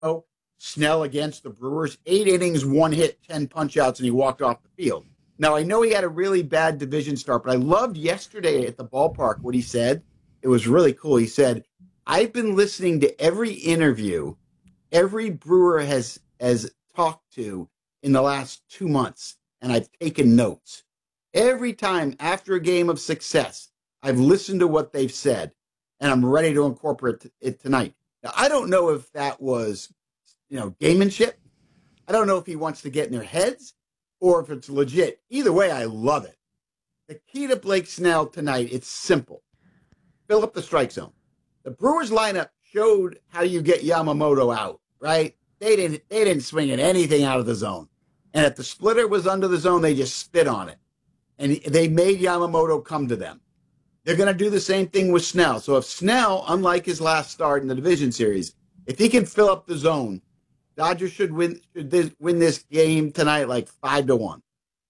Snell against the Brewers, 8 innings, 1 hit, 10 punch-outs, and he walked off the field. Now, I know he had a really bad division start, but I loved yesterday at the ballpark what he said. It was really cool. He said, I've been listening to every interview every Brewer has talked to in the last 2 months, and I've taken notes. Every time after a game of success, I've listened to what they've said, and I'm ready to incorporate it tonight. Now, I don't know if that was, gamemanship. I don't know if he wants to get in their heads or if it's legit. Either way, I love it. The key to Blake Snell tonight, it's simple. Fill up the strike zone. The Brewers lineup showed how you get Yamamoto out, right? They didn't swing at anything out of the zone. And if the splitter was under the zone, they just spit on it. And they made Yamamoto come to them. They're going to do the same thing with Snell. So if Snell, unlike his last start in the division series, if he can fill up the zone, Dodgers should win this game tonight like 5-1.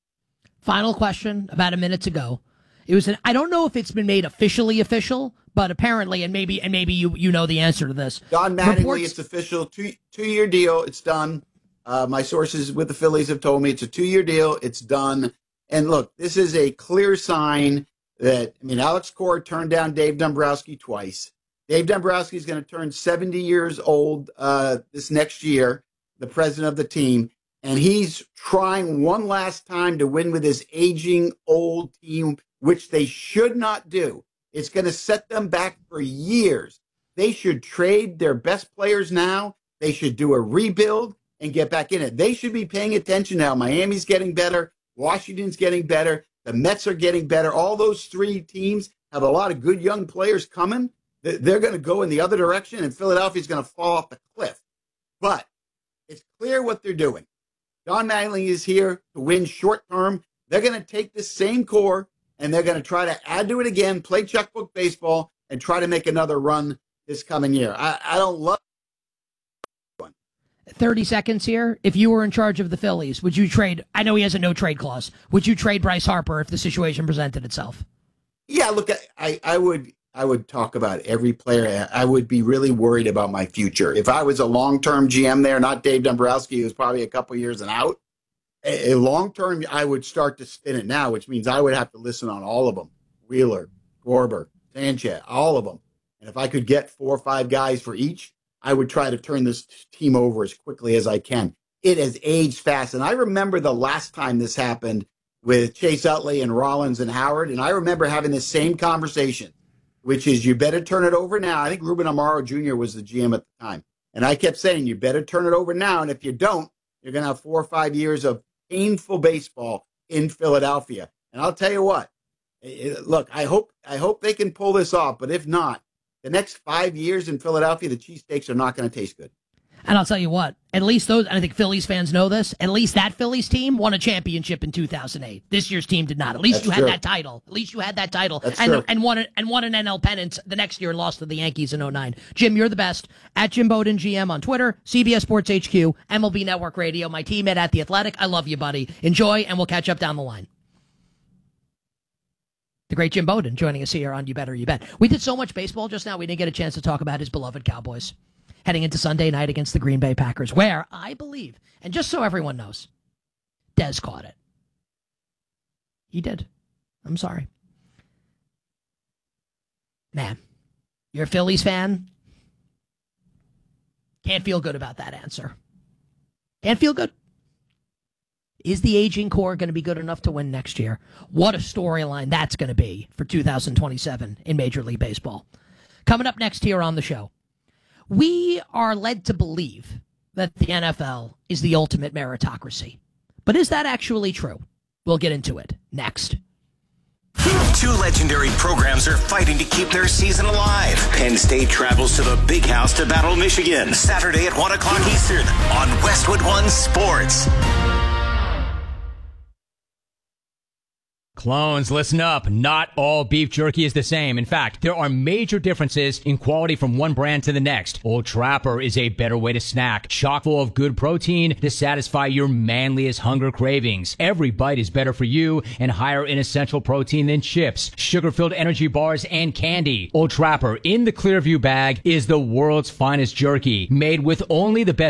Final question, about a minute to go. It was I don't know if it's been made officially official, but apparently, and maybe you know the answer to this. Don Mattingly, it's official, two-year deal. It's done. My sources with the Phillies have told me it's a 2-year deal. It's done. And look, this is a clear sign that, Alex Cora turned down Dave Dombrowski twice. Dave Dombrowski is going to turn 70 years old this next year, the president of the team, and he's trying one last time to win with his aging old team, which they should not do. It's going to set them back for years. They should trade their best players now. They should do a rebuild and get back in it. They should be paying attention now. Miami's getting better. Washington's getting better. The Mets are getting better. All those 3 teams have a lot of good young players coming. They're going to go in the other direction, and Philadelphia's going to fall off the cliff. But it's clear what they're doing. Don Mattingly is here to win short term. They're going to take this same core, and they're going to try to add to it again, play checkbook baseball, and try to make another run this coming year. I don't love 30 seconds here. If you were in charge of the Phillies, would you trade? I know he has a no-trade clause. Would you trade Bryce Harper if the situation presented itself? Yeah, look, I would talk about every player. I would be really worried about my future. If I was a long-term GM there, not Dave Dombrowski, who's probably a couple years and out, a long-term, I would start to spin it now, which means I would have to listen on all of them. Wheeler, Gorber, Sanchez, all of them. And if I could get 4 or 5 guys for each, I would try to turn this team over as quickly as I can. It has aged fast. And I remember the last time this happened with Chase Utley and Rollins and Howard. And I remember having the same conversation, which is you better turn it over now. I think Ruben Amaro Jr. was the GM at the time. And I kept saying, you better turn it over now. And if you don't, you're going to have 4 or 5 years of painful baseball in Philadelphia. And I'll tell you what, look, I hope they can pull this off. But if not, the next 5 years in Philadelphia, the cheesesteaks are not going to taste good. And I'll tell you what, at least those, and I think Phillies fans know this, at least that Phillies team won a championship in 2008. This year's team did not. At least you had that title. At least you had that title. And won an NL pennant the next year and lost to the Yankees in 2009. Jim, you're the best. At Jim Bowden GM on Twitter, CBS Sports HQ, MLB Network Radio, my teammate at The Athletic. I love you, buddy. Enjoy, and we'll catch up down the line. The great Jim Bowden joining us here on You Better You Bet. We did so much baseball just now, we didn't get a chance to talk about his beloved Cowboys heading into Sunday night against the Green Bay Packers, where I believe, and just so everyone knows, Dez caught it. He did. I'm sorry. Man, you're a Phillies fan? Can't feel good about that answer. Can't feel good. Is the aging core going to be good enough to win next year? What a storyline that's going to be for 2027 in Major League Baseball. Coming up next here on the show, we are led to believe that the NFL is the ultimate meritocracy. But is that actually true? We'll get into it next. 2 legendary programs are fighting to keep their season alive. Penn State travels to the Big House to battle Michigan Saturday at 1 o'clock Eastern on Westwood One Sports. Clones, listen up. Not all beef jerky is the same. In fact, there are major differences in quality from one brand to the next. Old Trapper is a better way to snack, chock full of good protein to satisfy your manliest hunger cravings. Every bite is better for you and higher in essential protein than chips, sugar-filled energy bars, and candy. Old Trapper in the Clearview bag is the world's finest jerky, made with only the best